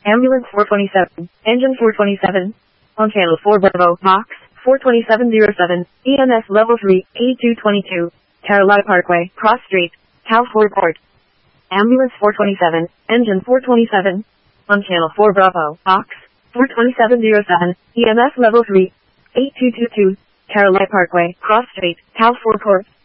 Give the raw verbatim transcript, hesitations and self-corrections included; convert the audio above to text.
Ambulance four twenty-seven, engine four twenty-seven. On channel four Bravo, box four twenty-seven zero seven, E M S level three, A two twenty-two, Carolina Parkway, Cross Street, Cal four Port. Ambulance four twenty-seven, engine four twenty-seven. On channel four Bravo, box four twenty-seven zero seven, E M S level three, eight two two two, Carolina Parkway, Cross Street, Cal four Port.